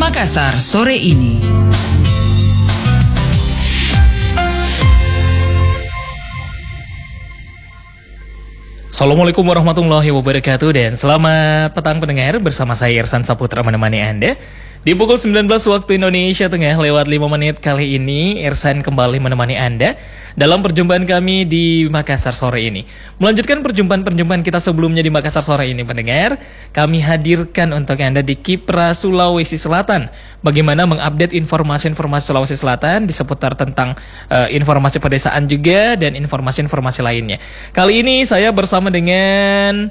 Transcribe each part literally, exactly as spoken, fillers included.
Makassar sore ini. Assalamualaikum warahmatullahi wabarakatuh dan selamat petang pendengar, bersama saya Irsan Saputra menemani Anda di pukul sembilan belas waktu Indonesia Tengah lewat lima menit. Kali ini Irsan kembali menemani Anda dalam perjumpaan kami di Makassar sore ini. Melanjutkan perjumpaan-perjumpaan kita sebelumnya di Makassar sore ini, pendengar, kami hadirkan untuk Anda di Kipra Sulawesi Selatan. Bagaimana mengupdate informasi-informasi Sulawesi Selatan di seputar tentang uh, informasi pedesaan juga dan informasi-informasi lainnya. Kali ini saya bersama dengan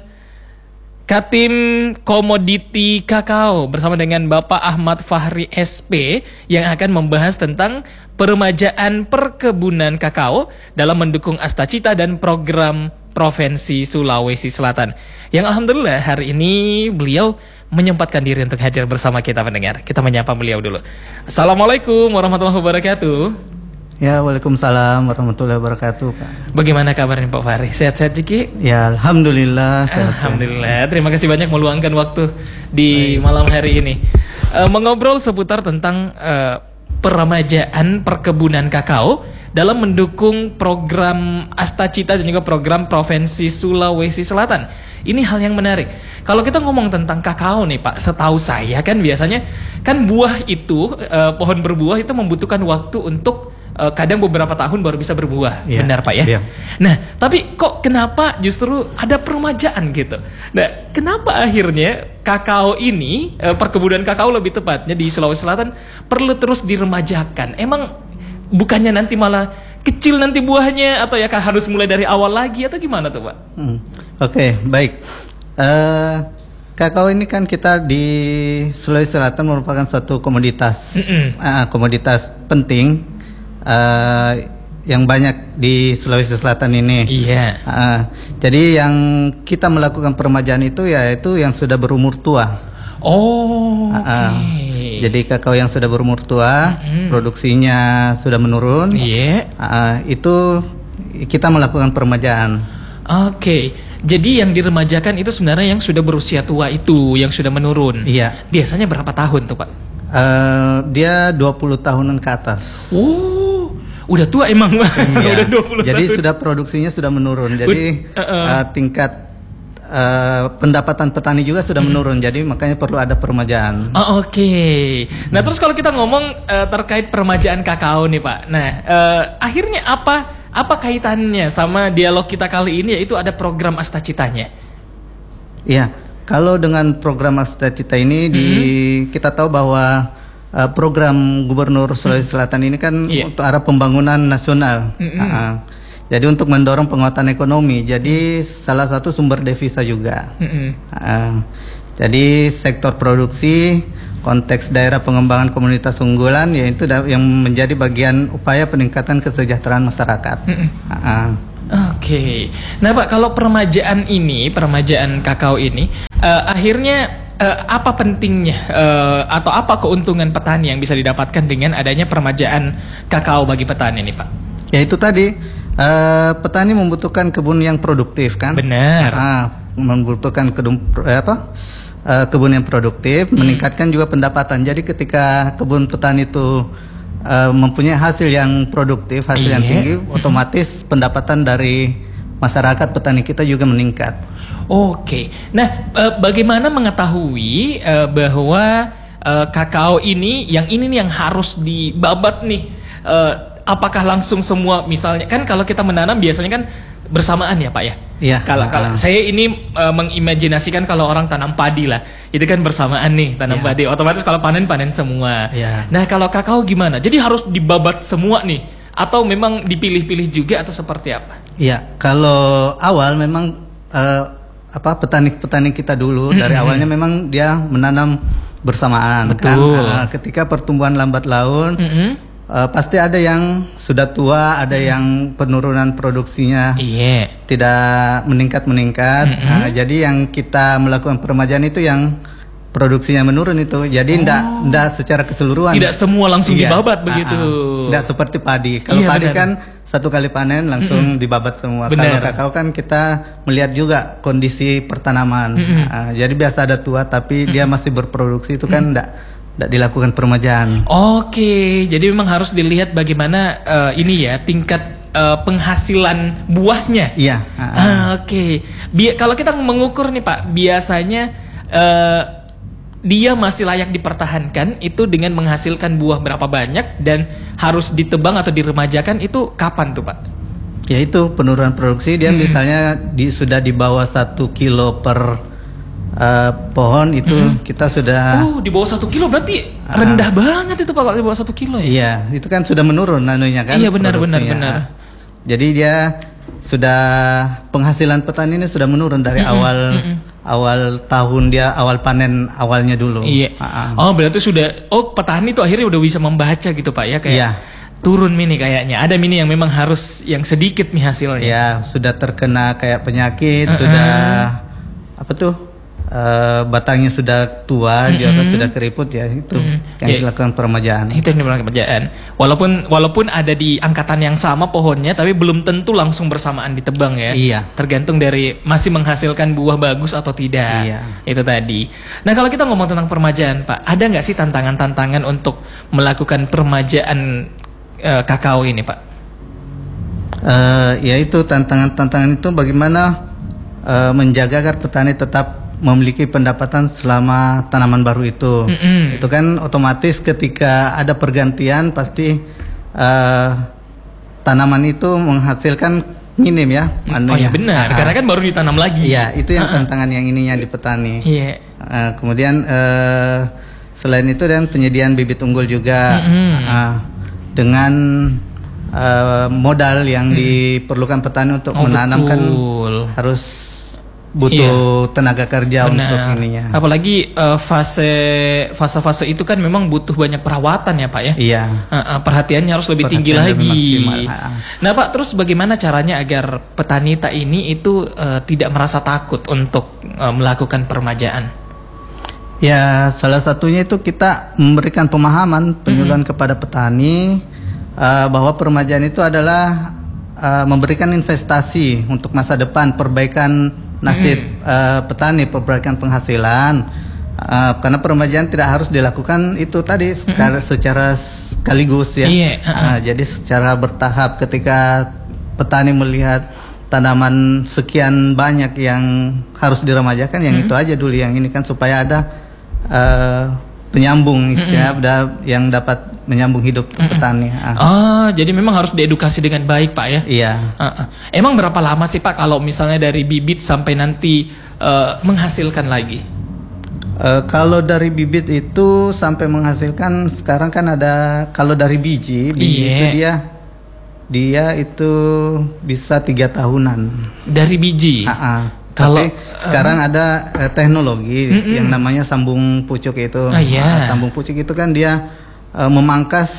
Katim Komoditi Kakao bersama dengan Bapak Ahmad Fahri S P yang akan membahas tentang peremajaan perkebunan kakao dalam mendukung Astacita dan program Provinsi Sulawesi Selatan. Yang alhamdulillah hari ini beliau menyempatkan diri untuk hadir bersama kita, pendengar. Kita menyapa beliau dulu. Assalamualaikum warahmatullahi wabarakatuh. Ya, waalaikumsalam warahmatullahi wabarakatuh, Pak. Bagaimana kabarnya Pak Fahri? Sehat-sehat Ciki? Ya, alhamdulillah. Sehat, alhamdulillah. Terima kasih banyak meluangkan waktu di Baik. malam hari ini. Uh, mengobrol seputar tentang uh, peremajaan perkebunan kakao dalam mendukung program Astacita dan juga program Provinsi Sulawesi Selatan. Ini hal yang menarik. Kalau kita ngomong tentang kakao nih Pak, setahu saya kan biasanya kan buah itu, uh, pohon berbuah itu membutuhkan waktu untuk Uh, kadang beberapa tahun baru bisa berbuah, yeah. Benar Pak ya? Yeah. Nah, tapi kok kenapa justru ada peremajaan gitu? Nah, kenapa akhirnya kakao ini, uh, perkebunan kakao lebih tepatnya di Sulawesi Selatan perlu terus diremajakan? Emang bukannya nanti malah kecil nanti buahnya, atau ya harus mulai dari awal lagi, atau gimana tuh Pak? Hmm. Oke, okay, baik. Uh, kakao ini kan kita di Sulawesi Selatan merupakan suatu komoditas, uh, komoditas penting. Uh, yang banyak di Sulawesi Selatan ini. Iya. Uh, jadi yang kita melakukan peremajaan itu yaitu yang sudah berumur tua. Oh. Oke. Okay. Uh, jadi kakao yang sudah berumur tua, mm-hmm. produksinya sudah menurun. Iya. Yeah. Uh, itu kita melakukan peremajaan. Oke. Okay. Jadi yang diremajakan itu sebenarnya yang sudah berusia tua itu, yang sudah menurun. Iya. Biasanya berapa tahun tuh Pak? Uh, dia dua puluh tahunan ke atas. Oh. Udah tua emang, iya. Udah dua puluh Jadi tahun. Sudah produksinya sudah menurun. Jadi uh, uh. Uh, tingkat uh, pendapatan petani juga sudah hmm. menurun. Jadi makanya perlu ada peremajaan. Oh, Oke. Okay. Nah, hmm. terus kalau kita ngomong uh, terkait peremajaan kakao nih Pak. Nah, uh, akhirnya apa apa kaitannya sama dialog kita kali ini, yaitu ada program Astacitanya? Iya. Kalau dengan program Astacita ini, hmm. di kita tahu bahwa Uh, program Gubernur Sulawesi Selatan ini kan yeah. untuk arah pembangunan nasional. Mm-hmm. uh, jadi untuk mendorong penguatan ekonomi. Jadi salah satu sumber devisa juga. Mm-hmm. uh, jadi sektor produksi, konteks daerah pengembangan komunitas unggulan, yaitu da- yang menjadi bagian upaya peningkatan kesejahteraan masyarakat. Mm-hmm. uh, Oke, okay. Nah Pak, kalau peremajaan ini, peremajaan kakao ini, uh, akhirnya Uh, apa pentingnya uh, atau apa keuntungan petani yang bisa didapatkan dengan adanya peremajaan kakao bagi petani nih Pak? Ya itu tadi, uh, petani membutuhkan kebun yang produktif kan? Benar. Uh, membutuhkan kedum, apa, uh, kebun yang produktif, hmm. meningkatkan juga pendapatan. Jadi ketika kebun petani itu uh, mempunyai hasil yang produktif, hasil Iye. yang tinggi, otomatis pendapatan dari masyarakat petani kita juga meningkat. Oke, nah e, bagaimana mengetahui e, bahwa e, kakao ini, yang ini nih yang harus dibabat nih, e, apakah langsung semua, misalnya kan kalau kita menanam biasanya kan bersamaan ya Pak ya? Iya. Kalau kalau saya ini e, mengimajinasikan kalau orang tanam padi lah, itu kan bersamaan nih tanam ya. padi, otomatis kalau panen panen semua. Ya. Nah kalau kakao gimana? Jadi harus dibabat semua nih, atau memang dipilih-pilih juga atau seperti apa? Iya, kalau awal memang uh, apa petani-petani kita dulu mm-hmm. dari awalnya memang dia menanam bersamaan. Betul. Kan uh, ketika pertumbuhan lambat laun mm-hmm. uh, pasti ada yang sudah tua, ada mm. yang penurunan produksinya yeah. tidak meningkat-meningkat. Mm-hmm. Uh, jadi yang kita melakukan peremajaan itu yang produksinya menurun itu. Jadi tidak oh. tidak secara keseluruhan. Tidak semua langsung iya. dibabat begitu. Tidak seperti padi. Kalau iya, padi benar. kan satu kali panen langsung mm-hmm. dibabat semua. Benar. Kalau kakao kan kita melihat juga kondisi pertanaman. Mm-hmm. Nah, jadi biasa ada tua tapi mm-hmm. dia masih berproduksi itu kan tidak mm-hmm. dilakukan permajaan. Oke, jadi memang harus dilihat bagaimana uh, ini ya tingkat uh, penghasilan buahnya. Iya. Uh, uh. Ah, Oke, Bi- kalau kita mengukur nih Pak, biasanya uh, dia masih layak dipertahankan itu dengan menghasilkan buah berapa banyak dan harus ditebang atau diremajakan itu kapan tuh Pak? Ya itu penurunan produksi dia hmm. misalnya di, sudah di bawah satu kilo per Uh, pohon itu hmm. kita sudah oh di bawah satu kilo berarti uh, rendah banget itu Pak kalau di bawah satu kilo ya? Iya itu kan sudah menurun nanunya kan. Iya benar benar benar. Jadi dia sudah penghasilan petani ini sudah menurun dari mm-mm, awal mm-mm. awal tahun dia awal panen awalnya dulu. Iya. Uh-uh. Oh berarti sudah oh petani tuh akhirnya udah bisa membaca gitu Pak ya kayak. Iya. Turun mini kayaknya. Ada mini yang memang harus yang sedikit nih hasilnya. Ya sudah terkena kayak penyakit uh-uh. sudah apa tuh? Uh, batangnya sudah tua, mm-hmm. dia kan sudah keriput ya itu mm-hmm. yang yeah. dilakukan permajaan. Itu yang dilakukan permajaan. Walaupun walaupun ada di angkatan yang sama pohonnya, tapi belum tentu langsung bersamaan ditebang ya. Iya. Tergantung dari masih menghasilkan buah bagus atau tidak. Iya. Itu tadi. Nah kalau kita ngomong tentang permajaan, Pak, ada nggak sih tantangan-tantangan untuk melakukan permajaan uh, kakao ini, Pak? Uh, ya itu tantangan-tantangan itu bagaimana uh, menjaga agar petani tetap memiliki pendapatan selama tanaman baru itu. Mm-hmm. Itu kan otomatis ketika ada pergantian pasti uh, tanaman itu menghasilkan minim ya. Oh ya benar, uh, karena kan baru ditanam lagi. Iya, itu yang uh-uh. tantangan yang ininya di petani. Yeah. Uh, kemudian uh, selain itu dan penyediaan bibit unggul juga mm-hmm. uh, dengan uh, modal yang mm. diperlukan petani untuk oh, menanam kan harus butuh iya. tenaga kerja. Benar. Untuk ininya. Apalagi uh, fase fase-fase itu kan memang butuh banyak perawatan ya Pak ya. Iya. Uh, uh, perhatiannya harus lebih perhatian tinggi lagi. Nah Pak, terus bagaimana caranya agar petani tak ini itu uh, tidak merasa takut untuk uh, melakukan permajaan? Ya salah satunya itu kita memberikan pemahaman penyuluhan mm-hmm. kepada petani uh, bahwa permajaan itu adalah uh, memberikan investasi untuk masa depan, perbaikan nasib mm. uh, petani, perbaikan penghasilan uh, karena permajaan tidak harus dilakukan itu tadi mm. secara, secara sekaligus ya. Yeah. Uh-uh. Uh, jadi secara bertahap ketika petani melihat tanaman sekian banyak yang harus diremajakan yang mm. itu aja dulu yang ini kan supaya ada uh, penyambung istilahnya mm. yang dapat menyambung hidup mm-mm. petani. Ah. Oh, jadi memang harus diedukasi dengan baik, Pak ya? Iya. Uh-uh. Emang berapa lama sih, Pak, kalau misalnya dari bibit sampai nanti uh, menghasilkan lagi? Uh, kalau dari bibit itu sampai menghasilkan sekarang kan ada kalau dari biji, biji yeah. itu dia dia itu bisa tiga tahunan. Dari biji. Uh-uh. Kalau Tapi, uh, sekarang ada uh, teknologi mm-mm. yang namanya sambung pucuk itu. Uh, yeah. uh, sambung pucuk itu kan dia uh, memangkas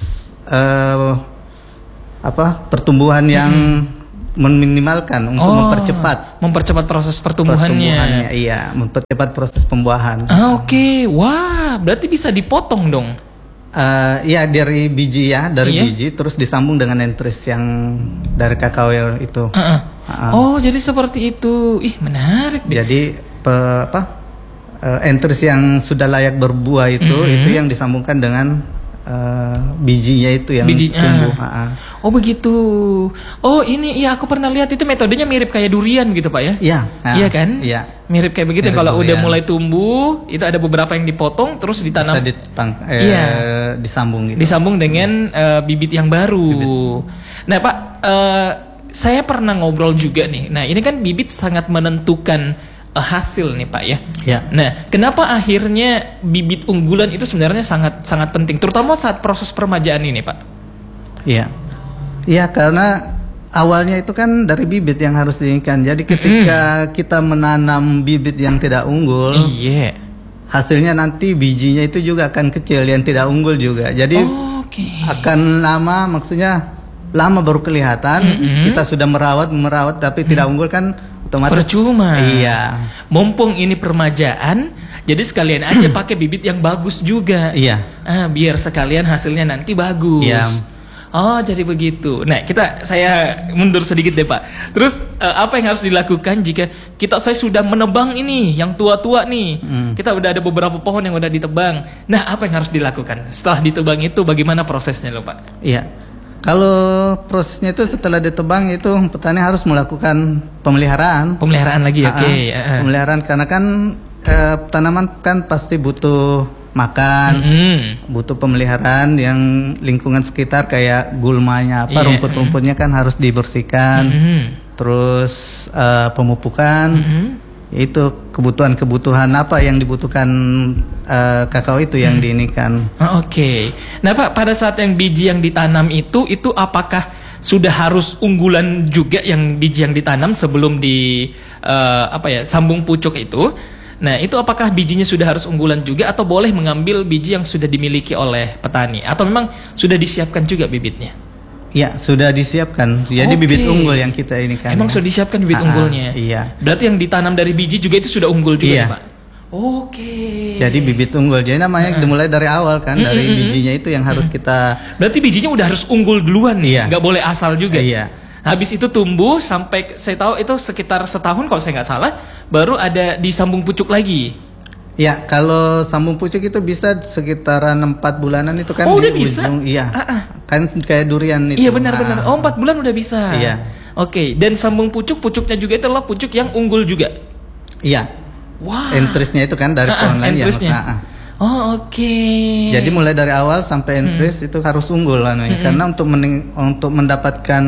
uh, apa pertumbuhan mm-hmm. yang meminimalkan untuk oh, mempercepat mempercepat proses pertumbuhannya. pertumbuhannya. Iya, mempercepat proses pembuahan. Ah, Oke, okay. Wah, berarti bisa dipotong dong. Uh, ya dari biji ya, dari iya? biji terus disambung dengan entris yang dari kakao itu. Uh-uh. Uh-uh. Oh, jadi seperti itu. Ih, menarik. Jadi pe, apa? Uh, entris yang sudah layak berbuah itu, mm-hmm. itu yang disambungkan dengan uh, bijinya itu yang bijinya. tumbuh. Uh-uh. Oh begitu. Oh ini, ya aku pernah lihat itu metodenya mirip kayak durian gitu Pak ya? Iya. Uh, iya kan? Iya. Mirip kayak begitu. Kalau udah mulai tumbuh, itu ada beberapa yang dipotong terus ditanam. Bisa ditang, eh, iya. disambung gitu. Disambung dengan uh, bibit yang baru. Bibit. Nah Pak, uh, saya pernah ngobrol juga nih. Nah ini kan bibit sangat menentukan uh, hasil nih Pak ya. Ya. Nah kenapa akhirnya bibit unggulan itu sebenarnya sangat sangat penting, terutama saat proses permajaan ini Pak? Iya. Iya karena awalnya itu kan dari bibit yang harus diinginkan. Jadi ketika mm-hmm. kita menanam bibit yang tidak unggul, iya. hasilnya nanti bijinya itu juga akan kecil yang tidak unggul juga. Jadi oh, okay. akan lama, maksudnya lama baru kelihatan. Mm-hmm. Kita sudah merawat merawat tapi mm-hmm. tidak unggul kan otomatis percuma. Iya. Mumpung ini permajaan, jadi sekalian aja pakai bibit yang bagus juga. Iya. Ah, biar sekalian hasilnya nanti bagus. Iya. Oh, jadi begitu. Nah, kita saya mundur sedikit deh, Pak. Terus uh, apa yang harus dilakukan jika kita saya sudah menebang ini yang tua-tua nih. Hmm. Kita udah ada beberapa pohon yang udah ditebang. Nah, apa yang harus dilakukan? Setelah ditebang itu bagaimana prosesnya loh, Pak? Iya. Kalau prosesnya itu setelah ditebang itu petani harus melakukan pemeliharaan. Pemeliharaan lagi, oke. Okay. Uh, pemeliharaan karena kan uh, tanaman kan pasti butuh makan, mm-hmm. butuh pemeliharaan yang lingkungan sekitar kayak gulmanya apa, yeah. rumput-rumputnya kan harus dibersihkan, mm-hmm. terus uh, pemupukan, mm-hmm. itu kebutuhan-kebutuhan apa yang dibutuhkan uh, kakao itu yang mm. diinikan. Oh, Oke, okay. Nah Pak, pada saat yang biji yang ditanam itu, itu apakah sudah harus unggulan juga yang biji yang ditanam sebelum di uh, apa ya sambung pucuk itu? Nah, itu apakah bijinya sudah harus unggulan juga atau boleh mengambil biji yang sudah dimiliki oleh petani? Atau memang sudah disiapkan juga bibitnya? Ya, sudah disiapkan. Jadi okay. bibit unggul yang kita ini kan. Emang ya? Sudah disiapkan bibit Aa, unggulnya? Iya. Berarti yang ditanam dari biji juga itu sudah unggul juga iya. ya, Pak? Oke. Okay. Jadi bibit unggul. Jadi namanya uh-uh. dimulai dari awal kan, mm-hmm. dari bijinya itu yang harus mm-hmm. kita... Berarti bijinya udah harus unggul duluan nih? Iya. Nggak boleh asal juga? Iya. Habis itu tumbuh sampai saya tahu itu sekitar setahun kalau saya nggak salah, baru ada disambung pucuk lagi. Ya, kalau sambung pucuk itu bisa sekitaran empat bulanan itu kan. Oh, di udah bisa? Ujung, iya. Ah, ah. Kan kayak durian itu. Iya benar-benar. Oh, empat bulan udah bisa. Iya. Oke, okay. Dan sambung pucuk, pucuknya juga itu adalah pucuk yang unggul juga. Iya. Wah. Entrisnya itu kan dari pohon lain ya. Nah, oh, oke. Okay. Jadi mulai dari awal sampai entris hmm. itu harus unggul anunya. Hmm. Karena untuk mening- untuk mendapatkan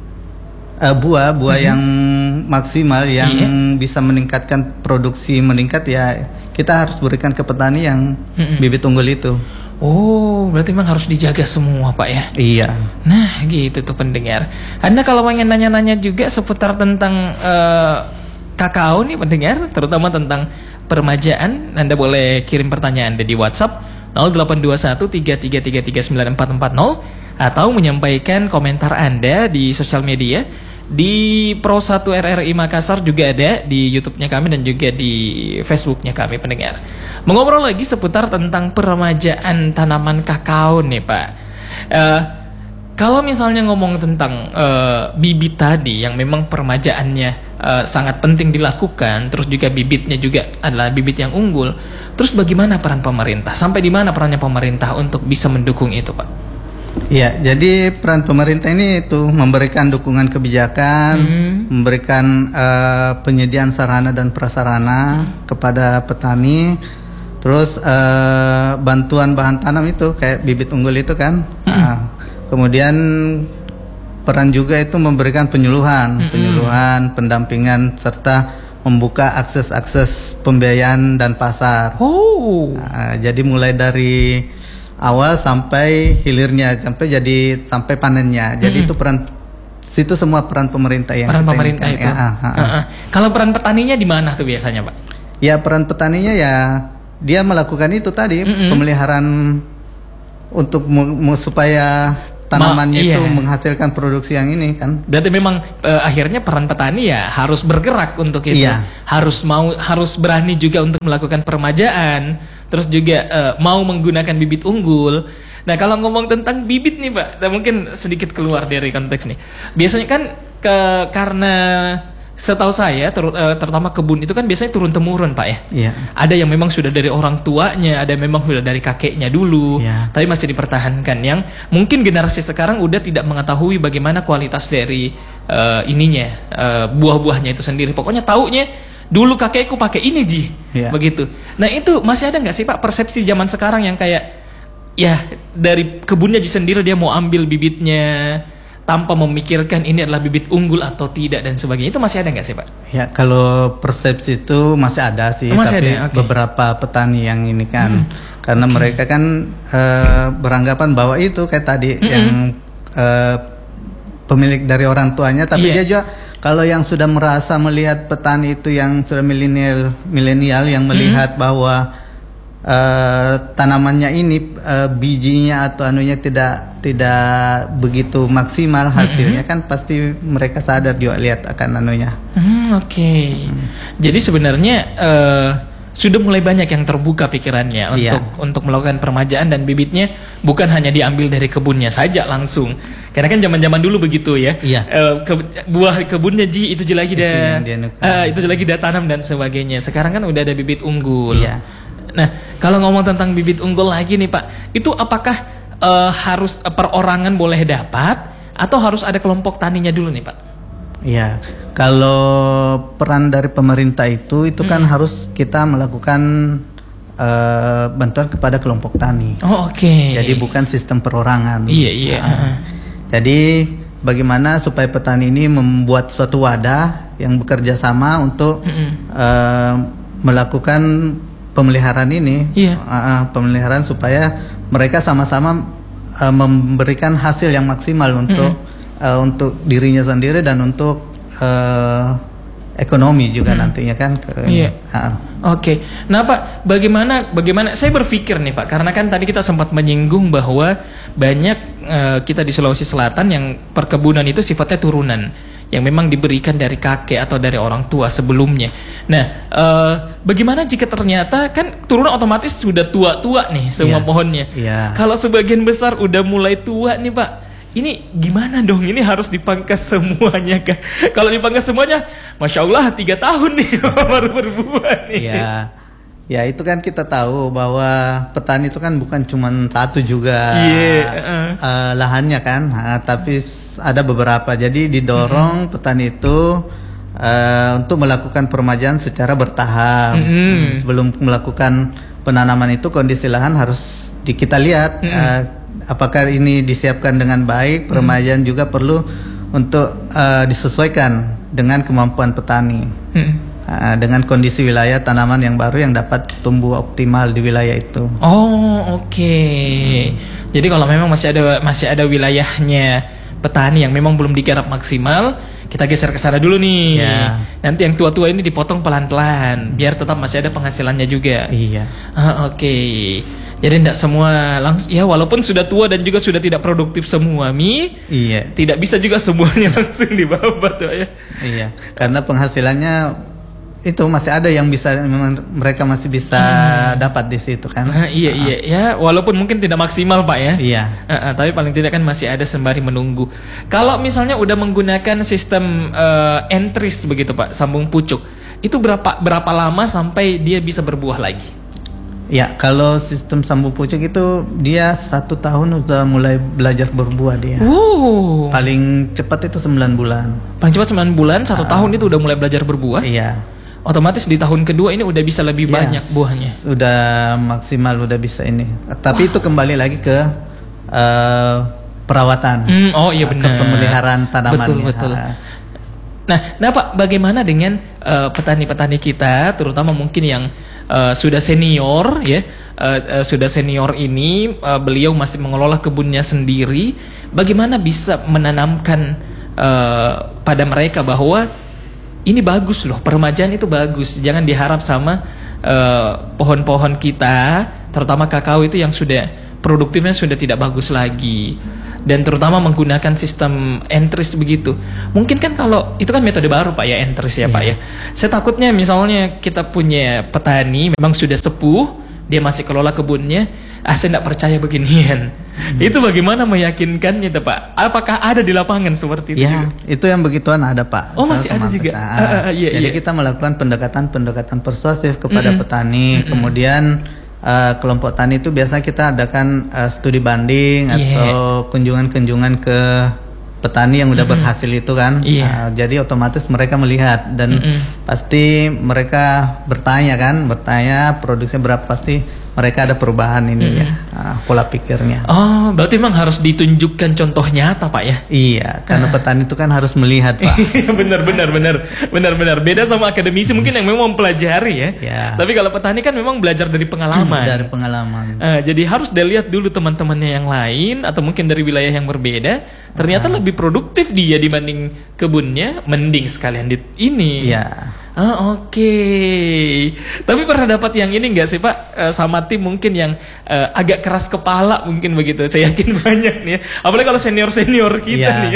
Uh, buah buah mm-hmm. yang maksimal yang yeah. bisa meningkatkan produksi meningkat ya kita harus berikan ke petani yang mm-hmm. bibit unggul itu. Oh, berarti memang harus dijaga semua, Pak ya? Iya. Nah, gitu tuh pendengar. Anda kalau pengen nanya-nanya juga seputar tentang uh, kakao nih pendengar, terutama tentang peremajaan, Anda boleh kirim pertanyaan Anda di WhatsApp nol delapan dua satu tiga tiga tiga tiga sembilan empat empat nol atau menyampaikan komentar Anda di sosial media. Di Pro satu R R I Makassar juga ada di YouTube-nya kami dan juga di Facebook-nya kami pendengar. Mengobrol lagi seputar tentang peremajaan tanaman kakao nih Pak. Uh, kalau misalnya ngomong tentang uh, bibit tadi yang memang peremajaannya uh, sangat penting dilakukan, terus juga bibitnya juga adalah bibit yang unggul. Terus bagaimana peran pemerintah? Sampai di mana perannya pemerintah untuk bisa mendukung itu, Pak? Ya, jadi peran pemerintah ini itu memberikan dukungan kebijakan, hmm. memberikan uh, penyediaan sarana dan prasarana hmm. kepada petani, terus uh, bantuan bahan tanam itu kayak bibit unggul itu kan, hmm. uh, kemudian peran juga itu memberikan penyuluhan, hmm. penyuluhan, pendampingan serta membuka akses-akses pembiayaan dan pasar. Oh, uh, jadi mulai dari awal sampai hilirnya, sampai jadi sampai panennya. Jadi hmm. itu peran situ semua peran pemerintah yang peran pemerintah itu. Ya, uh, uh, uh. Uh, Kalau peran petaninya di mana tuh biasanya, Pak? Ya, peran petaninya ya dia melakukan itu tadi, mm-hmm. pemeliharaan untuk m- m- supaya tanamannya Ma, iya. itu menghasilkan produksi yang ini kan. Berarti memang uh, akhirnya peran petani ya harus bergerak untuk itu. Iya. Harus mau harus berani juga untuk melakukan peremajaan. Terus juga uh, mau menggunakan bibit unggul. Nah, kalau ngomong tentang bibit nih Pak, nah mungkin sedikit keluar dari konteks nih. Biasanya kan ke karena setahu saya ter, uh, terutama kebun itu kan biasanya turun temurun Pak ya. Iya. Ada yang memang sudah dari orang tuanya, ada yang memang sudah dari kakeknya dulu, iya. tapi masih dipertahankan. Yang mungkin generasi sekarang udah tidak mengetahui bagaimana kualitas dari uh, ininya, uh, buah-buahnya itu sendiri. Pokoknya taunya dulu kakekku pakai ini Ji, yeah. begitu. Nah itu masih ada nggak sih Pak persepsi zaman sekarang yang kayak ya dari kebunnya Ji sendiri dia mau ambil bibitnya tanpa memikirkan ini adalah bibit unggul atau tidak dan sebagainya, itu masih ada nggak sih Pak? Ya kalau persepsi itu masih ada sih, masih tapi ada? Okay. beberapa petani yang ini kan, hmm. karena okay. mereka kan uh, beranggapan bahwa itu kayak tadi mm-hmm. yang uh, pemilik dari orang tuanya, tapi yeah. dia juga kalau yang sudah merasa melihat petani itu yang sudah milenial, milenial yang melihat hmm. bahwa uh, tanamannya ini uh, bijinya atau anunya tidak tidak begitu maksimal hasilnya, hmm. kan pasti mereka sadar juga lihat akan anunya. Hmm, Oke. Okay. Hmm. Jadi sebenarnya uh, sudah mulai banyak yang terbuka pikirannya untuk yeah. untuk melakukan peremajaan dan bibitnya bukan hanya diambil dari kebunnya saja langsung. Karena kan zaman-zaman dulu begitu ya. Yeah. Uh, ke, buah kebunnya ji itu je lagi dah uh, itu je lagi dah tanam dan sebagainya. Sekarang kan udah ada bibit unggul. Yeah. Nah, kalau ngomong tentang bibit unggul lagi nih Pak, itu apakah uh, harus uh, perorangan boleh dapat atau harus ada kelompok taninya dulu nih Pak? Ya, kalau peran dari pemerintah itu itu kan hmm. harus kita melakukan uh, bantuan kepada kelompok tani. Oh oke. Okay. Jadi bukan sistem perorangan. Iya iya. Uh, jadi bagaimana supaya petani ini membuat suatu wadah yang bekerja sama untuk hmm. uh, melakukan pemeliharaan ini, yeah. uh, pemeliharaan supaya mereka sama-sama uh, memberikan hasil yang maksimal untuk mm-hmm. uh, untuk dirinya sendiri dan untuk uh, ekonomi juga mm. nantinya kan. Iya. Yeah. Uh. Oke. Okay. Nah Pak, bagaimana bagaimana? Saya berpikir nih Pak, karena kan tadi kita sempat menyinggung bahwa banyak uh, kita di Sulawesi Selatan yang perkebunan itu sifatnya turunan, yang memang diberikan dari kakek atau dari orang tua sebelumnya. Nah, uh, bagaimana jika ternyata kan turunan otomatis sudah tua-tua nih semua yeah. pohonnya. Yeah. Kalau sebagian besar udah mulai tua nih Pak, ini gimana dong? Ini harus dipangkas semuanya kah? Kalau dipangkas semuanya, Masya Allah tiga tahun nih baru berbuah nih. Yeah. Ya itu kan kita tahu bahwa petani itu kan bukan cuma satu juga yeah. uh. Uh, lahannya kan, uh, tapi ada beberapa. Jadi didorong mm-hmm. petani itu uh, untuk melakukan peremajaan secara bertahap. Mm-hmm. Sebelum melakukan penanaman itu kondisi lahan harus di, kita lihat mm-hmm. uh, apakah ini disiapkan dengan baik. Peremajaan mm-hmm. juga perlu untuk uh, disesuaikan dengan kemampuan petani. Mm-hmm. Dengan kondisi wilayah tanaman yang baru yang dapat tumbuh optimal di wilayah itu. Oh oke. Okay. Hmm. Jadi kalau memang masih ada masih ada wilayahnya petani yang memang belum digarap maksimal, kita geser ke sana dulu nih. Yeah. Nanti yang tua-tua ini dipotong pelan-pelan, hmm. biar tetap masih ada penghasilannya juga. Iya. Ah, oke. Okay. Jadi tidak semua langsung ya, walaupun sudah tua dan juga sudah tidak produktif semua Mi. Iya. Tidak bisa juga semuanya langsung dibabat ya. Iya. Karena penghasilannya itu masih ada yang bisa memang mereka masih bisa hmm. dapat di situ kan. Nah, iya iya ya, walaupun mungkin tidak maksimal Pak ya. Iya. Uh, uh, tapi paling tidak kan masih ada sembari menunggu. Kalau misalnya udah menggunakan sistem uh, entris begitu Pak, sambung pucuk, itu berapa berapa lama sampai dia bisa berbuah lagi? Ya, kalau sistem sambung pucuk itu dia satu tahun udah mulai belajar berbuah dia. Wow. Paling cepat itu sembilan bulan. Paling cepat sembilan bulan, satu uh, tahun itu udah mulai belajar berbuah. Iya. Otomatis di tahun kedua ini udah bisa lebih ya, banyak buahnya. Sudah maksimal, udah bisa ini. Tapi wow. itu kembali lagi ke uh, perawatan. Mm, oh iya benar. Ke pemeliharaan tanaman. Betul betul. Nah, nah Pak, bagaimana dengan uh, petani-petani kita, terutama mungkin yang uh, sudah senior ya, uh, uh, sudah senior ini, uh, beliau masih mengelola kebunnya sendiri. Bagaimana bisa menanamkan uh, pada mereka bahwa ini bagus loh, peremajaan itu bagus. Jangan diharap sama uh, pohon-pohon kita, terutama kakao itu yang sudah produktifnya sudah tidak bagus lagi. Dan terutama menggunakan sistem entris begitu. Mungkin kan kalau itu kan metode baru Pak ya, entris ya yeah. Pak ya. Saya takutnya misalnya kita punya petani memang sudah sepuh, dia masih kelola kebunnya, ah saya tidak percaya beginian. Hmm. Itu bagaimana meyakinkannya itu Pak? Apakah ada di lapangan seperti itu? Ya, juga? Itu yang begituan ada Pak. Oh masih ada juga. Uh, uh, iya, Jadi iya. kita melakukan pendekatan-pendekatan persuasif kepada mm-hmm. petani. Mm-hmm. Kemudian uh, kelompok tani itu biasa kita adakan uh, studi banding yeah. atau kunjungan-kunjungan ke petani yang udah mm-hmm. berhasil itu kan. Yeah. Uh, jadi otomatis mereka melihat dan mm-hmm. pasti mereka bertanya kan, bertanya produksinya berapa, pasti mereka ada perubahan ini hmm. ya, uh, pola pikirnya. Oh, berarti memang harus ditunjukkan contoh nyata Pak ya? Iya, karena uh. petani itu kan harus melihat Pak. benar, benar, benar, benar, benar. Beda sama akademisi mungkin yang memang mempelajari ya. ya. Tapi kalau petani kan memang belajar dari pengalaman. dari pengalaman. Uh, jadi harus dilihat dulu teman-temannya yang lain atau mungkin dari wilayah yang berbeda. Ternyata uh. lebih produktif dia dibanding kebunnya, mending sekalian di ini. Iya. Oh, oke. Okay. Tapi pernah dapat yang ini nggak sih Pak, uh, sama tim mungkin yang uh, agak keras kepala mungkin begitu. Saya yakin banyak nih ya. Apalagi kalau senior-senior kita ya. nih ya.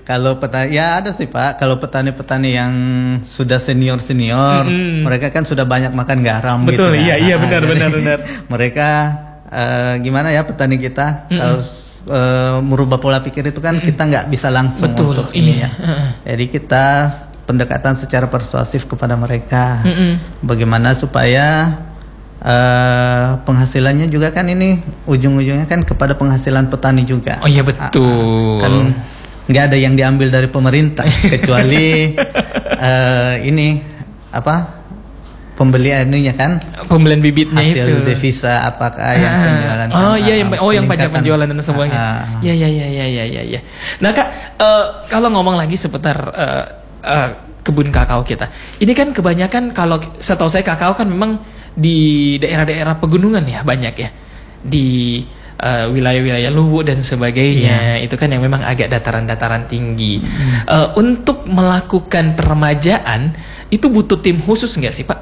Kalau petani ya ada sih Pak. Kalau petani-petani yang sudah senior senior, mm-hmm. mereka kan sudah banyak makan garam. Betul, gitu, iya ya. iya benar benar benar. Mereka uh, gimana ya petani kita mm-hmm. kalau uh, merubah pola pikir itu kan mm-hmm. kita nggak bisa langsung. Betul, untuk iya. ini ya. Uh-huh. Jadi kita pendekatan secara persuasif kepada mereka. Mm-hmm. Bagaimana supaya Uh, penghasilannya juga kan ini ujung-ujungnya kan kepada penghasilan petani juga. Oh iya betul. Kan nggak ada yang diambil dari pemerintah kecuali uh, ini apa pembeliannya kan? Pembelian bibitnya hasil itu. Hasil devisa apakah yang penjualan? Oh kan, iya yang oh yang pajak penjualan dan semuanya. Iya iya iya iya iya iya. Nah Kak, uh, kalau ngomong lagi seputar uh, uh, kebun kakao kita, ini kan kebanyakan kalau setahu saya kakao kan memang di daerah-daerah pegunungan ya banyak ya, di uh, wilayah-wilayah Luwu dan sebagainya. Yeah. Itu kan yang memang agak dataran-dataran tinggi. Mm. Uh, untuk melakukan peremajaan itu butuh tim khusus nggak sih Pak?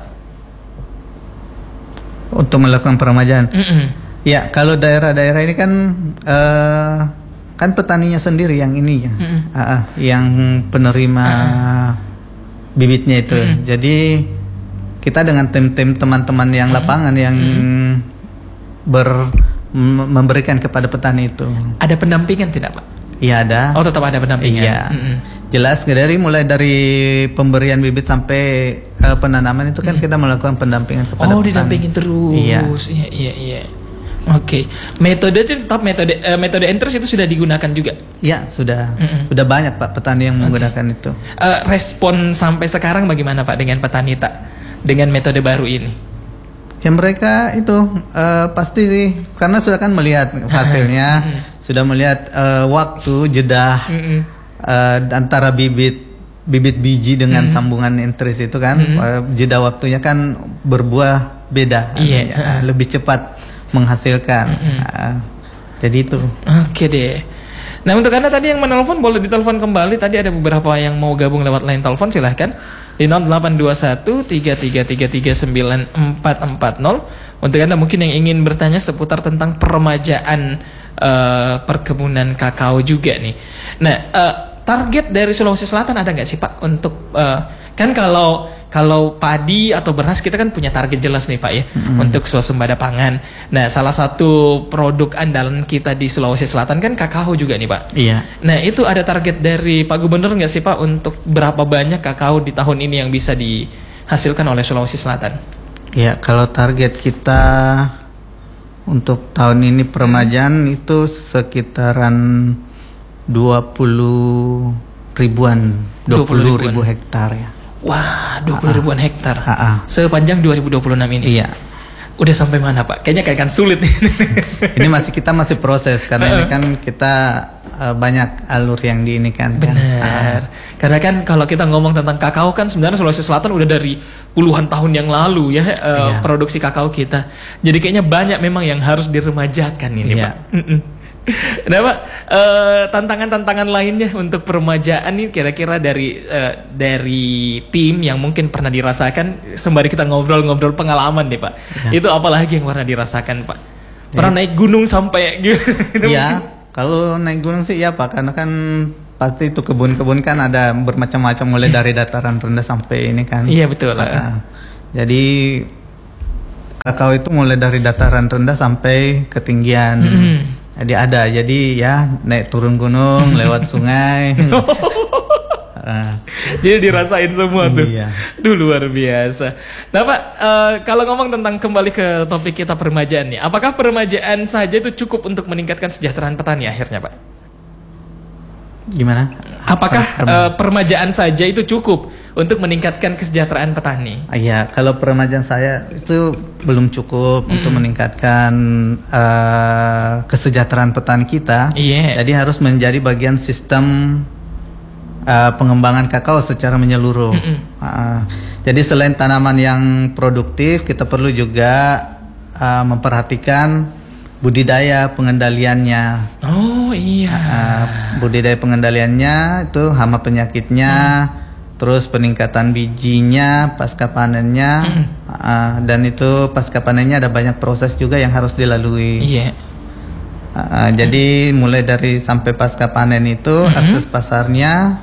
Untuk melakukan peremajaan, Mm-mm. ya kalau daerah-daerah ini kan uh, kan petaninya sendiri yang ini ya, uh, uh, yang penerima uh. bibitnya itu. Mm. Jadi kita dengan tim-tim teman-teman yang hmm. lapangan yang hmm. ber memberikan kepada petani itu. Ada pendampingan tidak Pak? Iya ada. Oh tetap ada pendampingan. Iya. Hmm. Jelas dari mulai dari pemberian bibit sampai uh, penanaman itu kan hmm. kita melakukan pendampingan kepada oh, petani. Oh didampingin terus. Iya iya iya. iya. Oke, okay. Metode itu tetap metode uh, metode enters itu sudah digunakan juga. Ya sudah, mm-mm. sudah banyak Pak petani yang menggunakan okay. itu. Uh, respon sampai sekarang bagaimana Pak dengan petani tak dengan metode baru ini? Ya mereka itu uh, pasti sih karena sudah kan melihat hasilnya, sudah melihat uh, waktu jeda uh, antara bibit bibit biji dengan mm-hmm. sambungan entris itu kan mm-hmm. uh, jeda waktunya kan berbuah beda, yeah. uh, lebih cepat menghasilkan. Mm-hmm. uh, jadi itu. Oke deh. Nah untuk Anda tadi yang menelpon boleh ditelepon kembali. Tadi ada beberapa yang mau gabung lewat line telepon, silahkan di nol delapan dua satu tiga tiga tiga tiga sembilan empat empat nol. Untuk Anda mungkin yang ingin bertanya seputar tentang peremajaan uh, perkebunan kakao juga nih. Nah uh, target dari Sulawesi Selatan ada nggak sih Pak untuk uh, kan kalau kalau padi atau beras kita kan punya target jelas nih Pak ya mm-hmm. untuk swasembada pangan. Nah salah satu produk andalan kita di Sulawesi Selatan kan kakao juga nih Pak. Iya. Nah itu ada target dari Pak Gubernur nggak sih Pak untuk berapa banyak kakao di tahun ini yang bisa dihasilkan oleh Sulawesi Selatan? Ya kalau target kita untuk tahun ini peremajaan hmm. itu sekitaran dua puluh ribuan, dua puluh ribu hektar ya. Wah, dua puluh ribuan hektar. A-a. Sepanjang dua ribu dua puluh enam ini. Iya. Udah sampai mana, Pak? Kayaknya kayak kan sulit nih. Ini masih kita masih proses karena ini kan kita uh, banyak alur yang di ini kan. Benar. Kan? Karena kan kalau kita ngomong tentang kakao kan sebenarnya Sulawesi Selatan udah dari puluhan tahun yang lalu ya uh, iya. produksi kakao kita. Jadi kayaknya banyak memang yang harus diremajakan ini, iya. Pak. Mm-mm. Nah Pak, uh, tantangan-tantangan lainnya untuk peremajaan ini kira-kira dari uh, dari tim yang mungkin pernah dirasakan sembari kita ngobrol-ngobrol pengalaman deh Pak. Ya. Itu apalagi yang pernah dirasakan Pak? Pernah ya. naik gunung sampai gitu? Iya, kalau naik gunung sih ya Pak, karena kan pasti itu kebun-kebun kan ada bermacam-macam mulai dari dataran rendah sampai ini kan. Iya betul. Nah, jadi kakao itu mulai dari dataran rendah sampai ketinggian. Mm-hmm. Jadi ada, jadi ya naik turun gunung, lewat sungai. uh. Jadi dirasain semua tuh. Iya. Duh luar biasa. Nah Pak, uh, kalau ngomong tentang kembali ke topik kita peremajaan nih, apakah peremajaan saja itu cukup untuk meningkatkan kesejahteraan petani akhirnya Pak? Gimana? Apakah uh, peremajaan saja itu cukup untuk meningkatkan kesejahteraan petani? Iya, kalau peremajaan saya itu belum cukup mm-hmm. untuk meningkatkan uh, kesejahteraan petani kita. Yeah. Jadi harus menjadi bagian sistem uh, pengembangan kakao secara menyeluruh. Mm-hmm. Uh, jadi selain tanaman yang produktif, kita perlu juga uh, memperhatikan budidaya pengendaliannya. Oh iya. Uh, budidaya pengendaliannya itu hama penyakitnya, hmm. terus peningkatan bijinya pasca panennya, hmm. uh, dan itu pasca panennya ada banyak proses juga yang harus dilalui. Iya. Uh, jadi mulai dari sampai pasca panen itu mm-hmm. akses pasarnya,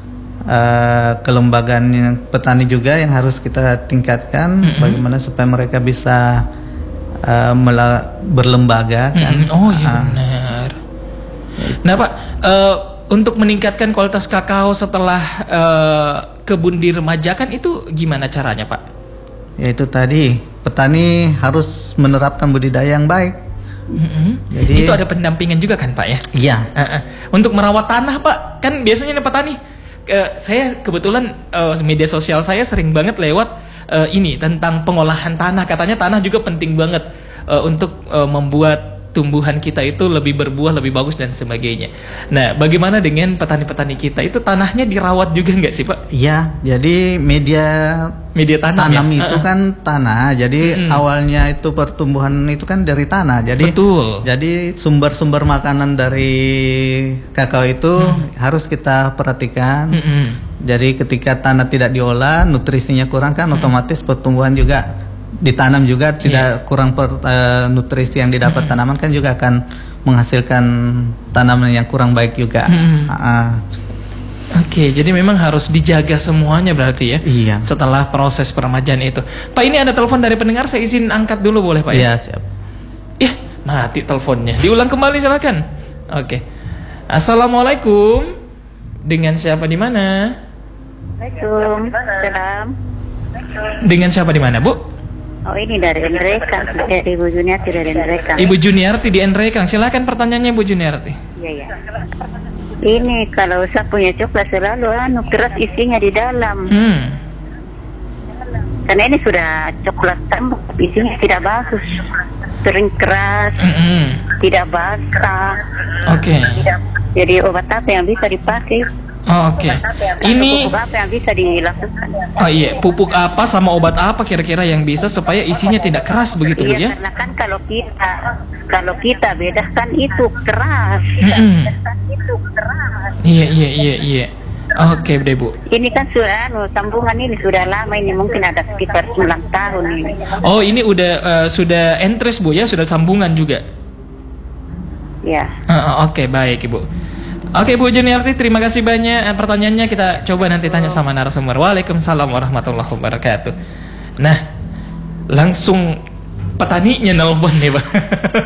uh, kelembagaan petani juga yang harus kita tingkatkan, mm-hmm. bagaimana supaya mereka bisa uh, mela- berlembaga kan. Mm-hmm. Oh iya uh, benar. Nah Pak, uh, untuk meningkatkan kualitas kakao setelah uh, kebun diremajakan itu gimana caranya Pak? Yaitu tadi petani harus menerapkan budidaya yang baik. Mm-hmm. Jadi itu ada pendampingan juga kan Pak ya? Iya. Uh-uh. Untuk merawat tanah Pak, kan biasanya nih petani, uh, saya kebetulan uh, media sosial saya sering banget lewat uh, ini tentang pengolahan tanah. Katanya tanah juga penting banget uh, untuk uh, membuat tumbuhan kita itu lebih berbuah, lebih bagus dan sebagainya. Nah, bagaimana dengan petani-petani kita? Itu tanahnya dirawat juga nggak sih Pak? Iya, jadi media media tanam, tanam ya? itu uh-uh. kan tanah. Jadi mm-hmm. awalnya itu pertumbuhan itu kan dari tanah. Jadi betul. Jadi sumber-sumber makanan dari kakao itu mm. harus kita perhatikan. Mm-hmm. Jadi ketika tanah tidak diolah, nutrisinya kurang kan, mm. otomatis pertumbuhan juga ditanam juga tidak yeah. kurang per, uh, nutrisi yang didapat mm-hmm. tanaman kan juga akan menghasilkan tanaman yang kurang baik juga. Mm-hmm. Uh-uh. Oke, okay, jadi memang harus dijaga semuanya berarti ya. Iya. Setelah proses peremajaan itu. Pak, ini ada telepon dari pendengar, saya izin angkat dulu boleh Pak ya? Iya, siap. Ya, mati teleponnya. Diulang kembali silakan. Oke. Okay. Assalamualaikum. Dengan siapa di mana? Waalaikumsalam. Dengan siapa di mana, Bu? Oh, ini dari Nrekang, dari Ibu Juniarti dari Nrekang. Ibu Juniarti di Nrekang. Silakan pertanyaannya Bu Juniarti. Iya, iya. Ini kalau saya punya coklat selalu anu keras isinya di dalam. Hmm. Karena ini sudah coklat tambah, isinya tidak bagus, sering keras, mm-hmm. tidak basah. Oke. Okay. Jadi obat apa yang bisa dipakai? Oh, Oke. Okay. Ini pupuk apa yang bisa dilakukan? Oh iya, pupuk apa sama obat apa kira-kira yang bisa supaya isinya tidak keras begitu Bu iya, ya? Karena kan kalau kita kalau kita bedakan itu keras. Mm-hmm. Itu keras. Iya iya iya iya. Oke deh Bu. Ini kan sudah anu, sambungan ini sudah lama, ini mungkin ada sekitar sembilan tahun ini. Oh ini udah uh, sudah entries Bu ya, sudah sambungan juga. Ya. Uh, Oke okay, baik Ibu. Oke Bu Juniarti, terima kasih banyak. Pertanyaannya kita coba nanti tanya sama narasumber. Waalaikumsalam warahmatullahi wabarakatuh. Nah, langsung petaninya nelfon nih Pak.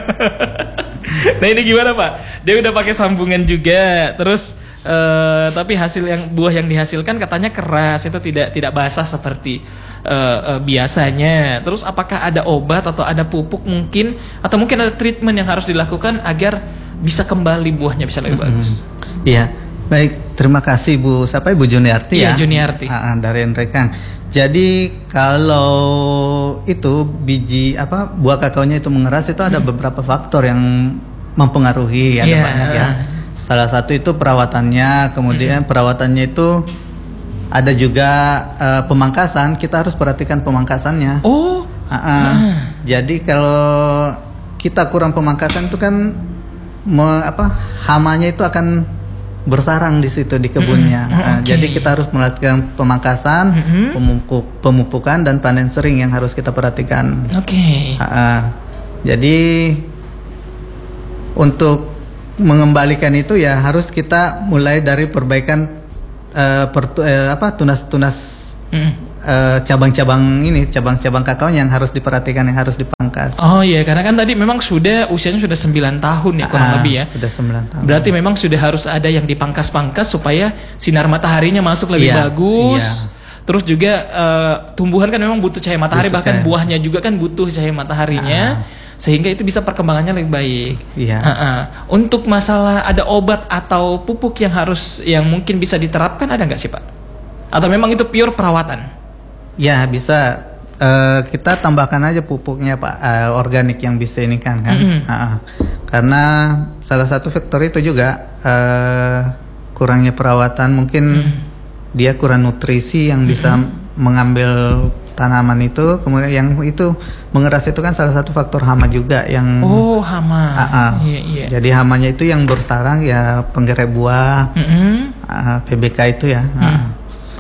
Nah ini gimana Pak? Dia udah pakai sambungan juga, terus uh, tapi hasil yang buah yang dihasilkan katanya keras, itu tidak tidak basah seperti uh, uh, biasanya. Terus apakah ada obat atau ada pupuk mungkin, atau mungkin ada treatment yang harus dilakukan agar bisa kembali buahnya bisa lebih mm-hmm. bagus? Iya, baik. Terima kasih Bu. Siapa Ibu Juniarti ya? Iya, Juniarti. Ah, dari Nrekang. Jadi kalau itu biji apa buah kakaonya itu mengeras, itu ada hmm. beberapa faktor yang mempengaruhi, ada yeah. banyak ya. Salah satu itu perawatannya, kemudian hmm. perawatannya itu ada juga uh, pemangkasan. Kita harus perhatikan pemangkasannya. Oh. Uh-uh. Ah. Jadi kalau kita kurang pemangkasan itu kan me, apa hamanya itu akan bersarang di situ di kebunnya. Mm-hmm. Nah, okay. Jadi kita harus melakukan pemangkasan, mm-hmm. pemupuk, pemupukan dan panen sering yang harus kita perhatikan. Oke. Okay. Uh, jadi untuk mengembalikan itu ya harus kita mulai dari perbaikan uh, pertu, uh, apa tunas-tunas mm. uh, cabang-cabang ini, cabang-cabang kakao yang harus diperhatikan, yang harus dipangkas. Oh iya, karena kan tadi memang sudah usianya sudah sembilan tahun ya kurang ah, lebih ya. Sudah sembilan tahun. Berarti memang sudah harus ada yang dipangkas-pangkas supaya sinar mataharinya masuk lebih iya, bagus. Iya. Terus juga uh, tumbuhan kan memang butuh cahaya matahari, butuh bahkan cahaya. Buahnya juga kan butuh cahaya mataharinya. Ah. Sehingga itu bisa perkembangannya lebih baik. Iya. Uh-uh. Untuk masalah ada obat atau pupuk yang harus yang mungkin bisa diterapkan ada nggak sih Pak? Atau memang itu pure perawatan? Ya bisa. Uh, kita tambahkan aja pupuknya Pak, uh, organik yang bisa ini kan kan. Mm-hmm. Uh-uh. Karena salah satu faktor itu juga uh, kurangnya perawatan, mungkin mm. dia kurang nutrisi yang bisa mm-hmm. mengambil tanaman itu, kemudian yang itu mengeras itu kan salah satu faktor hama juga yang oh hama uh-uh. iya, iya. Jadi hamanya itu yang bersarang ya penggerak buah, mm-hmm. uh, P B K itu ya. Mm. Uh.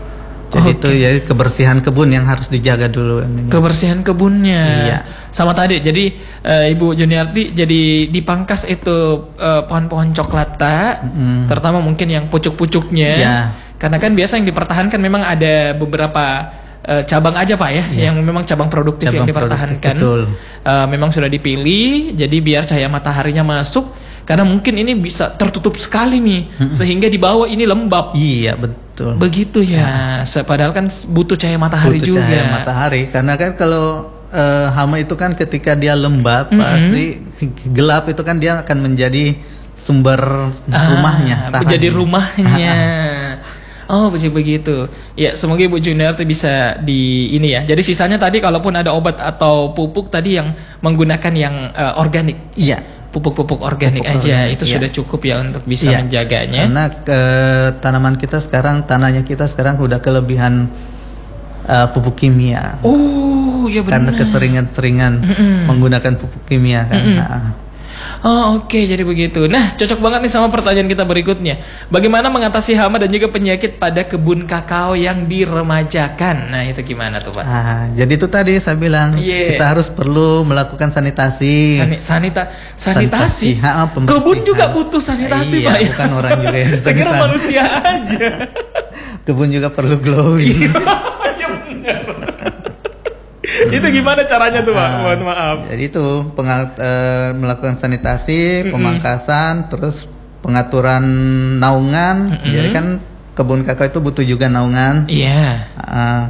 Jadi okay. itu ya kebersihan kebun yang harus dijaga dulu. Kebersihan kebunnya. Iya. Sama tadi, jadi uh, Ibu Juniarti jadi dipangkas itu uh, pohon-pohon coklata, mm. terutama mungkin yang pucuk-pucuknya. Yeah. Karena kan biasa yang dipertahankan memang ada beberapa uh, cabang aja Pak ya, yeah. yang memang cabang produktif cabang yang dipertahankan. Produktif, betul. Uh, memang sudah dipilih, jadi biar cahaya mataharinya masuk. Karena mungkin ini bisa tertutup sekali nih, mm-mm. sehingga di bawah ini lembab. Iya betul. Begitu ya. Nah. Padahal kan butuh cahaya matahari butuh juga. Cahaya matahari, karena kan kalau uh, hama itu kan ketika dia lembab, mm-hmm. pasti gelap itu kan dia akan menjadi sumber ah, rumahnya. Menjadi rumahnya. Oh begitu. Ya semoga Ibu Juniarti bisa di ini ya. Jadi sisanya tadi kalaupun ada obat atau pupuk tadi yang menggunakan yang uh, organik. Iya. Pupuk-pupuk organik pupuk aja organik, itu iya. sudah cukup ya untuk bisa iya. menjaganya. Karena ke tanaman kita sekarang, tanahnya kita sekarang udah kelebihan uh, pupuk kimia. Oh, ya benar. Karena keseringan-seringan mm-mm. menggunakan pupuk kimia kan. Nah. Oh oke, okay, jadi begitu. Nah cocok banget nih sama pertanyaan kita berikutnya. Bagaimana mengatasi hama dan juga penyakit pada kebun kakao yang diremajakan? Nah itu gimana tuh Pak? Ah, jadi itu tadi saya bilang yeah. kita harus perlu melakukan sanitasi. Sani, sanita, sanitasi? sanitasi. Ha, kebun juga butuh sanitasi iya, Pak ya? Bukan orang juga yang saya kira manusia aja. Kebun juga perlu glowing. Iya benar. Itu gimana caranya tuh Pak? Mohon maaf. Jadi itu pengat, uh, melakukan sanitasi, mm-hmm. pemangkasan, terus pengaturan naungan. Mm-hmm. Jadi kan kebun kakao itu butuh juga naungan. Iya. Yeah. Uh,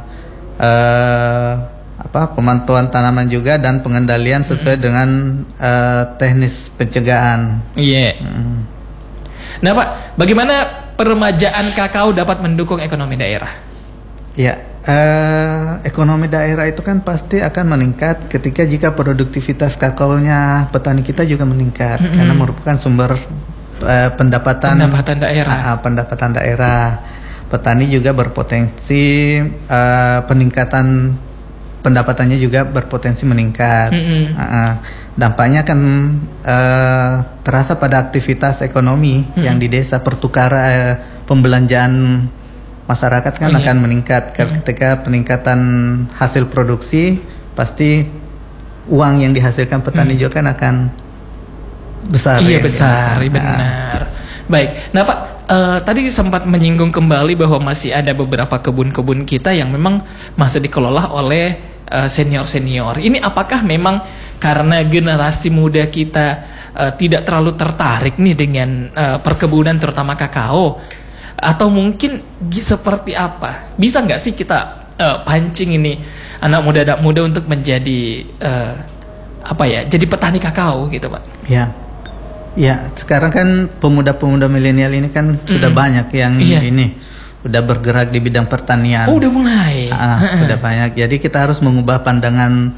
uh, apa pemantauan tanaman juga dan pengendalian sesuai mm-hmm. dengan uh, teknis pencegahan. Iya. Yeah. Mm. Nah Pak, bagaimana peremajaan kakao dapat mendukung ekonomi daerah? Ya. Uh, ekonomi daerah itu kan pasti akan meningkat ketika jika produktivitas kakaonya petani kita juga meningkat, mm-hmm. karena merupakan sumber uh, pendapatan pendapatan daerah. Uh, pendapatan daerah. Petani juga berpotensi uh, peningkatan pendapatannya juga berpotensi meningkat. Mm-hmm. Uh, dampaknya kan uh, terasa pada aktivitas ekonomi mm-hmm. yang di desa, pertukaran uh, pembelanjaan masyarakat kan oh, iya. akan meningkat ketika peningkatan hasil produksi, pasti uang yang dihasilkan petani hmm. juga kan akan besar. Iya ya, besar, ya. benar. Nah. Baik, nah Pak, uh, tadi sempat menyinggung kembali bahwa masih ada beberapa kebun-kebun kita yang memang masih dikelola oleh uh, senior-senior. Ini apakah memang karena generasi muda kita uh, tidak terlalu tertarik nih dengan uh, perkebunan terutama kakao? Atau mungkin seperti apa? Bisa nggak sih kita uh, pancing ini anak muda-anak muda untuk menjadi uh, apa ya? Jadi petani kakao gitu Pak? Ya, ya. Sekarang kan pemuda-pemuda milenial ini kan mm. sudah banyak yang iya. ini udah bergerak di bidang pertanian. Oh, udah mulai. Ah, sudah banyak. Jadi kita harus mengubah pandangan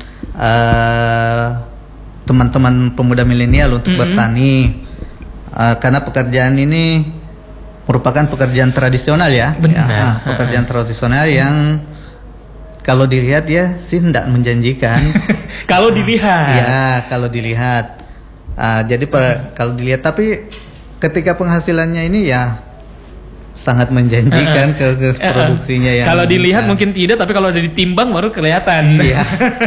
uh, teman-teman pemuda milenial untuk mm-hmm. bertani, uh, karena pekerjaan ini merupakan pekerjaan tradisional ya, benar. Ya, pekerjaan tradisional yang kalau dilihat ya sih tidak menjanjikan. Kalau dilihat, ya kalau dilihat, uh, jadi hmm. kalau dilihat, tapi ketika penghasilannya ini ya sangat menjanjikan uh, ke, ke produksinya yang. Kalau dilihat uh, mungkin tidak, tapi kalau ada ditimbang baru kelihatan. Iya.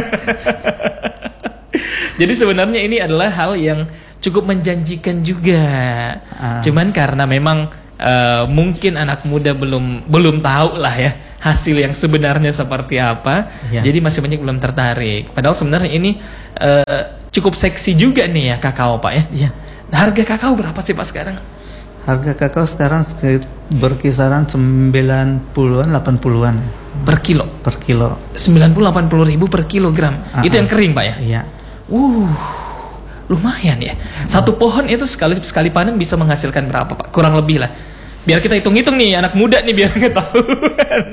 Jadi sebenarnya ini adalah hal yang cukup menjanjikan juga. Uh. Cuman karena memang Uh, mungkin anak muda belum belum tahu lah ya hasil yang sebenarnya seperti apa, ya. Jadi masih banyak belum tertarik. Padahal sebenarnya ini uh, cukup seksi juga nih ya kakao Pak ya. Ya. Nah, harga kakao berapa sih Pak sekarang? Harga kakao sekarang berkisaran sembilan puluhan, delapan puluhan per kilo. Per kilo. sembilan puluh delapan puluh ribu per kilogram. Uh-uh. Itu yang kering Pak ya? Iya. Uh. Lumayan ya. Satu pohon itu sekali sekali panen bisa menghasilkan berapa Pak? Kurang lebih lah. Biar kita hitung-hitung nih anak muda nih biar ketahuan.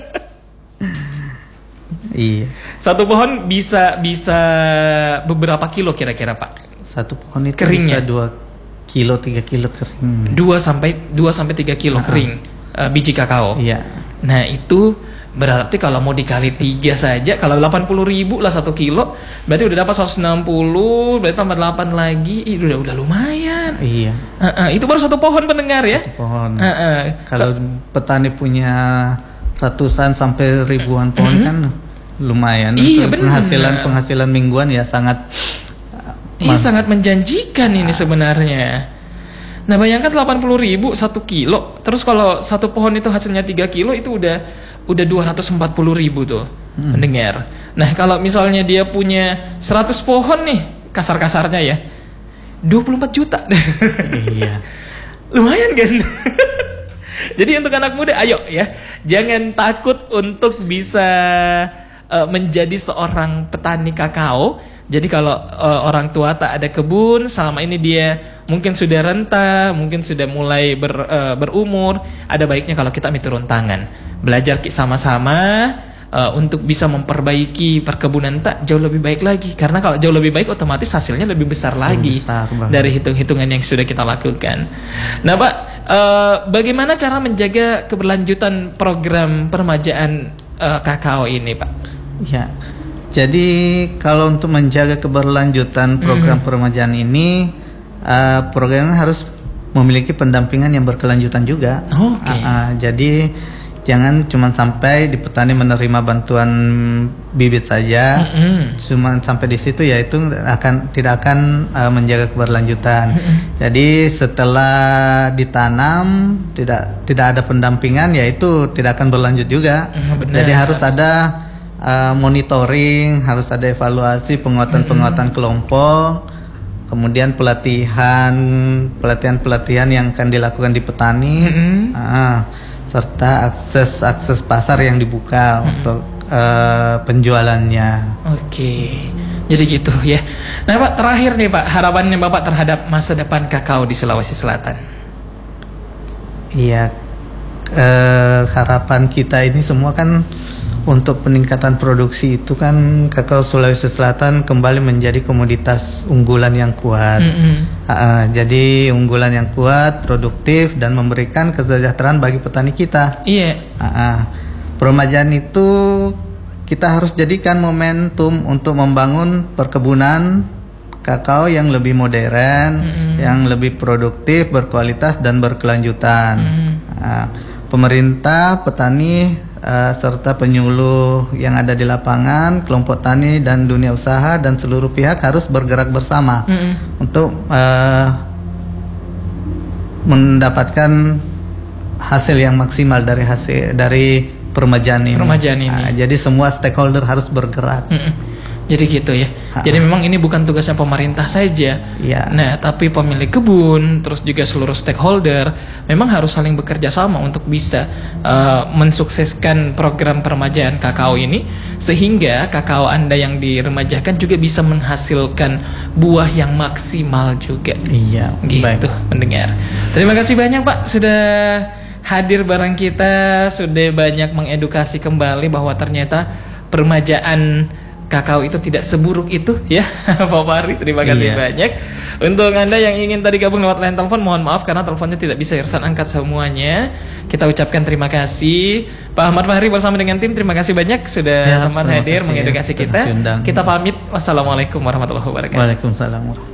Iya. Satu pohon bisa bisa beberapa kilo kira-kira Pak? Satu pohon itu keringnya bisa dua kilo, tiga kilo kering. dua sampai dua sampai tiga kilo uh-huh. kering uh, biji kakao. Iya. Nah, itu berarti kalau mau dikali tiga saja, kalau delapan puluh ribu lah satu kilo, berarti udah dapat seratus enam puluh, berarti tambah delapan lagi, itu udah udah lumayan. Iya. Uh, uh, itu baru satu pohon pendengar ya. Satu pohon. Uh, uh. Kalau petani punya ratusan sampai ribuan pohon mm-hmm. kan lumayan. Iya, untuk penghasilan penghasilan mingguan ya sangat iya sangat menjanjikan ini sebenarnya. Nah bayangkan delapan puluh ribu satu kilo, terus kalau satu pohon itu hasilnya tiga kilo itu udah udah dua ratus empat puluh ribu tuh hmm. mendengar. Nah kalau misalnya dia punya seratus pohon nih kasar-kasarnya ya dua puluh empat juta. Iya. Lumayan kan? Jadi untuk anak muda ayo ya, jangan takut untuk bisa uh, menjadi seorang petani kakao. Jadi kalau uh, orang tua tak ada kebun, selama ini dia mungkin sudah renta, mungkin sudah mulai ber, uh, berumur, ada baiknya kalau kita turun tangan, belajar sama-sama uh, untuk bisa memperbaiki perkebunan tak jauh lebih baik lagi. Karena kalau jauh lebih baik otomatis hasilnya lebih besar lagi besar dari hitung-hitungan yang sudah kita lakukan. Nah Pak, uh, bagaimana cara menjaga keberlanjutan program peremajaan uh, kakao ini Pak? Ya, jadi kalau untuk menjaga keberlanjutan program mm. peremajaan ini, uh, programnya harus memiliki pendampingan yang berkelanjutan juga. Oke. Okay. Uh, uh, jadi jangan cuma sampai di petani menerima bantuan bibit saja, mm-hmm. cuma sampai di situ ya itu akan tidak akan uh, menjaga keberlanjutan. Mm-hmm. Jadi setelah ditanam tidak tidak ada pendampingan ya itu tidak akan berlanjut juga. Mm, jadi harus ada uh, monitoring, harus ada evaluasi, penguatan-penguatan mm-hmm. kelompok. Kemudian pelatihan pelatihan-pelatihan yang akan dilakukan di petani. Mm-hmm. Uh, serta akses-akses pasar yang dibuka hmm. untuk uh, penjualannya. Oke, jadi gitu ya. Nah Pak, terakhir nih Pak, harapannya Bapak terhadap masa depan kakao di Sulawesi Selatan? Iya, uh, harapan kita ini semua kan untuk peningkatan produksi itu kan kakao Sulawesi Selatan kembali menjadi komoditas unggulan yang kuat. Mm-hmm. uh, jadi unggulan yang kuat, produktif dan memberikan kesejahteraan bagi petani kita. Iya. Yeah. Uh, uh, peremajaan itu kita harus jadikan momentum untuk membangun perkebunan kakao yang lebih modern, mm-hmm. yang lebih produktif, berkualitas dan berkelanjutan. Mm-hmm. uh, pemerintah, petani Uh, serta penyuluh yang ada di lapangan, kelompok tani dan dunia usaha dan seluruh pihak harus bergerak bersama mm-hmm. untuk uh, mendapatkan hasil yang maksimal dari hasil dari peremajaan ini. Peremajaan ini. Uh, jadi semua stakeholder harus bergerak. Mm-hmm. Jadi gitu ya. Ha-ha. Jadi memang ini bukan tugasnya pemerintah saja. Ya. Nah, tapi pemilik kebun, terus juga seluruh stakeholder memang harus saling bekerja sama untuk bisa uh, mensukseskan program peremajaan kakao ini sehingga kakao Anda yang diremajakan juga bisa menghasilkan buah yang maksimal juga. Iya. Gitu, baik. Mendengar. Terima kasih banyak Pak sudah hadir bareng kita, sudah banyak mengedukasi kembali bahwa ternyata peremajaan kakao itu tidak seburuk itu ya Pak Fahri. Terima kasih iya. banyak. Untuk Anda yang ingin tadi gabung lewat line telepon, mohon maaf karena teleponnya tidak bisa Irsan angkat semuanya. Kita ucapkan terima kasih Pak Ahmad Fahri bersama dengan tim. Terima kasih banyak sudah sempat hadir mengedukasi kita. Kita pamit. Wassalamualaikum warahmatullahi wabarakatuh. Waalaikumsalam.